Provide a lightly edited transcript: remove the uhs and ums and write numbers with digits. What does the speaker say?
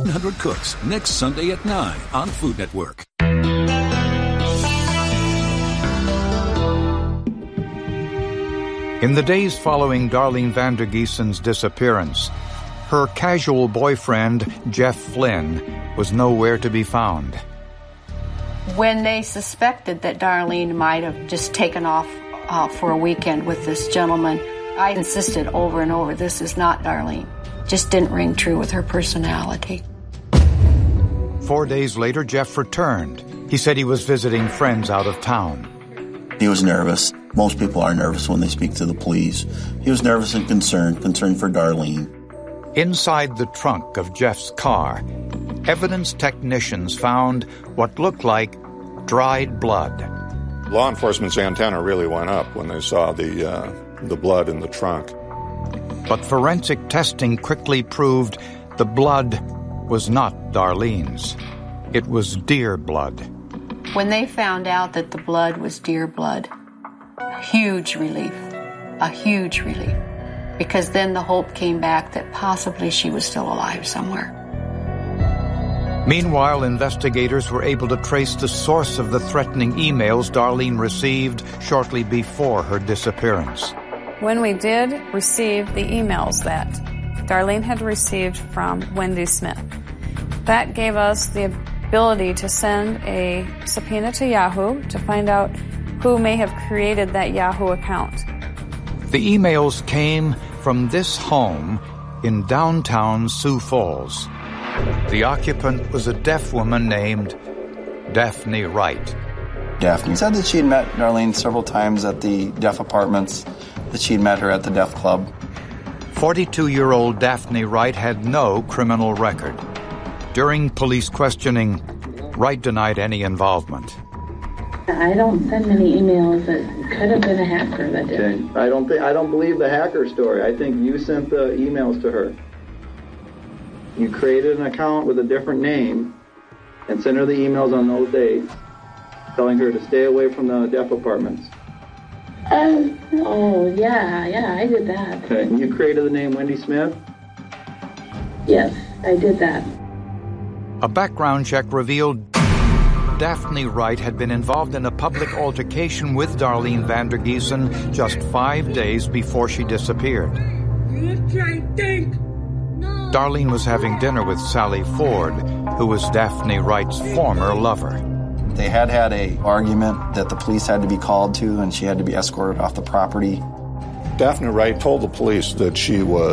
100 Cooks next Sunday at 9 on Food Network. In the days following Darlene Vandergiesen's disappearance, her casual boyfriend, Jeff Flynn, was nowhere to be found. When they suspected that Darlene might have just taken off for a weekend with this gentleman, I insisted over and over, this is not Darlene. Just didn't ring true with her personality. 4 days later, Jeff returned. He said he was visiting friends out of town. He was nervous. Most people are nervous when they speak to the police. He was nervous and concerned for Darlene. Inside the trunk of Jeff's car, evidence technicians found what looked like dried blood. Law enforcement's antenna really went up when they saw the blood in the trunk. But forensic testing quickly proved the blood was not Darlene's. It was deer blood. When they found out that the blood was deer blood, a huge relief, because then the hope came back that possibly she was still alive somewhere. Meanwhile, investigators were able to trace the source of the threatening emails Darlene received shortly before her disappearance. When we did receive the emails that Darlene had received from Wendy Smith, that gave us the ability to send a subpoena to Yahoo to find out who may have created that Yahoo account. The emails came from this home in downtown Sioux Falls. The occupant was a deaf woman named Daphne Wright. Daphne said that she had met Darlene several times at the deaf apartments, that she had met her at the deaf club. 42-year-old Daphne Wright had no criminal record. During police questioning, Wright denied any involvement. I don't send many emails. It could have been a hacker that did it. I don't believe the hacker story. I think you sent the emails to her. You created an account with a different name and sent her the emails on those dates, telling her to stay away from the deaf apartments. Yeah, I did that. Okay, and you created the name Wendy Smith? Yes, I did that. A background check revealed Daphne Wright had been involved in a public altercation with Darlene Vandergiesen just 5 days before she disappeared. Darlene was having dinner with Sally Ford, who was Daphne Wright's former lover. They had an argument that the police had to be called to, and she had to be escorted off the property. Daphne Wright told the police that she was